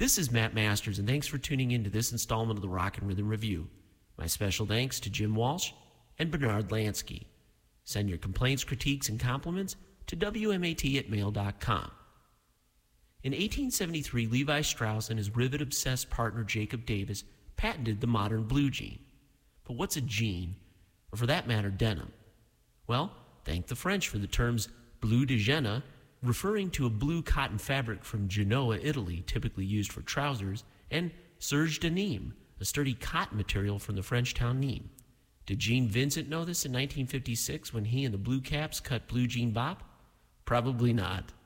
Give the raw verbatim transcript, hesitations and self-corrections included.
This is Matt Masters, and thanks for tuning in to this installment of the Rock and Rhythm Review. My special thanks to Jim Walsh and Bernard Lansky. Send your complaints, critiques, and compliments to W M A T at mail dot com. In eighteen seventy-three, Levi Strauss and his rivet-obsessed partner Jacob Davis patented the modern blue jean. But what's a jean, or for that matter, denim? Well, thank the French for the terms bleu de Genoa, referring to a blue cotton fabric from Genoa, Italy, typically used for trousers, and serge de Nîmes, a sturdy cotton material from the French town Nîmes. Did Gene Vincent know this in nineteen fifty-six when he and the Blue Caps cut Blue Jean Bop? Probably not.